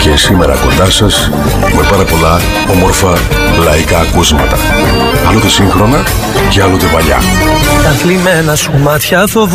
Και σήμερα κοντά σας με πάρα πολλά όμορφα λαϊκά ακούσματα. Άλλοτε σύγχρονα και άλλοτε παλιά. Τα θλιμμένα σου μάτια